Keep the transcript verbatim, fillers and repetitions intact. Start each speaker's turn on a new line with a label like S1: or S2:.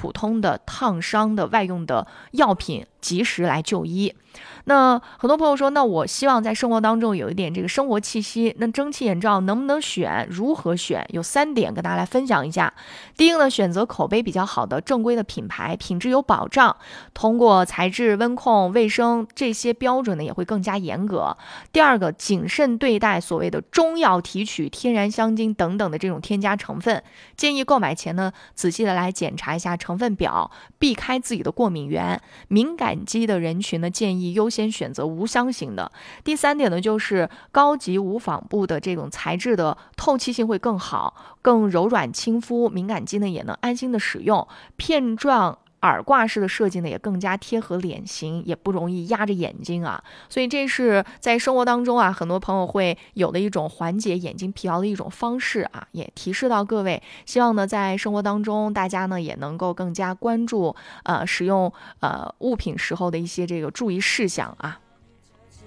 S1: 普通的烫伤的外用的药品及时来就医。那很多朋友说，那我希望在生活当中有一点这个生活气息，那蒸汽眼罩能不能选，如何选？有三点跟大家来分享一下。第一个呢，选择口碑比较好的正规的品牌，品质有保障，通过材质、温控、卫生这些标准呢也会更加严格。第二个，谨慎对待所谓的中药提取、天然香精等等的这种添加成分，建议购买前呢仔细的来检查一下成分表，避开自己的过敏源。敏感肌的人群呢，建议优先选择无香型的。第三点呢，就是高级无纺布的这种材质的透气性会更好，更柔软亲肤，敏感肌呢也能安心的使用。片状耳挂式的设计呢，也更加贴合脸型，也不容易压着眼睛啊。所以这是在生活当中啊，很多朋友会有的一种缓解眼睛疲劳的一种方式啊，也提示到各位。希望呢，在生活当中，大家呢也能够更加关注呃使用呃物品时候的一些这个注意事项啊。